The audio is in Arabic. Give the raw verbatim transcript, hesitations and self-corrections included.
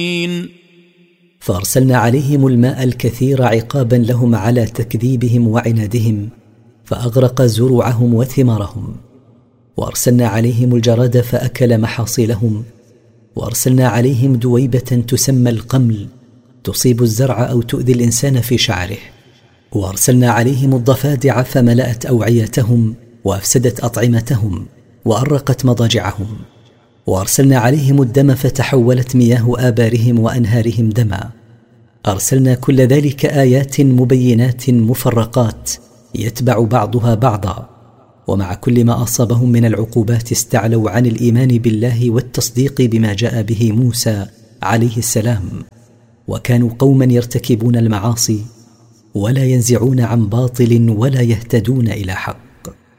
فأرسلنا عليهم الماء الكثير عقابا لهم على تكذيبهم وعنادهم، فأغرق زروعهم وثمارهم. وأرسلنا عليهم الجراد فأكل محاصيلهم. وأرسلنا عليهم دويبة تسمى القمل، تصيب الزرع أو تؤذي الإنسان في شعره. وأرسلنا عليهم الضفادع فملأت أوعيتهم وأفسدت أطعمتهم وأرقت مضاجعهم. وأرسلنا عليهم الدم فتحولت مياه آبارهم وأنهارهم دما. أرسلنا كل ذلك آيات مبينات مفرقات يتبع بعضها بعضا، ومع كل ما أصابهم من العقوبات استعلوا عن الإيمان بالله والتصديق بما جاء به موسى عليه السلام، وكانوا قوما يرتكبون المعاصي ولا ينزعون عن باطل ولا يهتدون إلى حق.